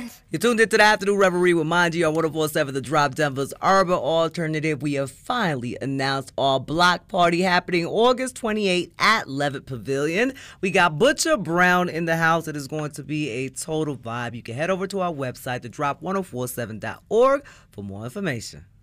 You're tuned into the Afternoon Reverie with Mind you on 104.7 The Drop, Denver's Urban Alternative. We have finally announced our block party happening August 28th at Levitt Pavilion. We got Butcher Brown in the house. It is going to be a total vibe. You can head over to our website, thedrop1047.org, for more information.